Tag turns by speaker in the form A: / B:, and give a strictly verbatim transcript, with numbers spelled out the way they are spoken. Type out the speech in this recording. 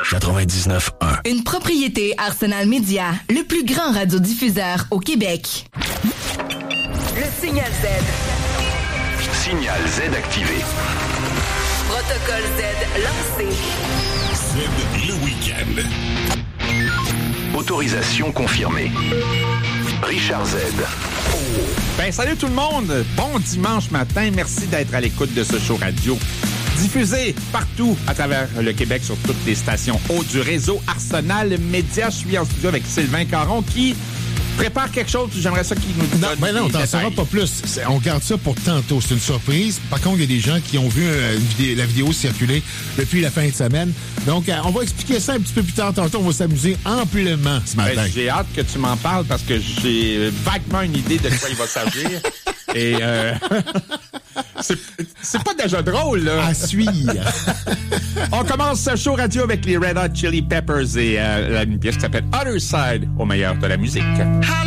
A: quatre-vingt-dix-neuf un.
B: Une propriété Arsenal Média, le plus grand radiodiffuseur au Québec. Le Signal Z.
C: Signal Z activé.
B: Protocole Z lancé.
C: Z le week-end. Autorisation confirmée. Richard Z.
D: Ben, salut tout le monde! Bon dimanche matin. Merci d'être à l'écoute de ce show radio. Diffusé partout à travers le Québec sur toutes les stations hautes du réseau Arsenal Média. Je suis en studio avec Sylvain Caron qui prépare quelque chose. J'aimerais ça qu'il nous donne.
E: Non, ben non, on t'en saura pas plus. C'est, on garde ça pour tantôt. C'est une surprise. Par contre, il y a des gens qui ont vu euh, une vidéo, la vidéo circuler depuis la fin de semaine. Donc, euh, on va expliquer ça un petit peu plus tard. Tantôt, on va s'amuser amplement ce matin.
D: Ben, j'ai hâte que tu m'en parles parce que j'ai vaguement une idée de quoi il va s'agir. Et euh, c'est, c'est pas déjà drôle, là.
E: À suivre.
D: On commence ce show radio avec les Red Hot Chili Peppers et euh, une pièce qui s'appelle Other Side au meilleur de la musique.